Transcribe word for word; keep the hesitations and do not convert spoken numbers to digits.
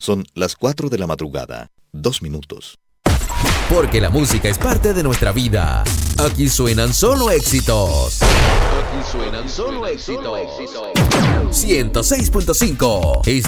Son las cuatro de la madrugada, dos minutos. Porque la música es parte de nuestra vida. Aquí suenan solo éxitos. Aquí suenan solo éxitos. ciento seis punto cinco.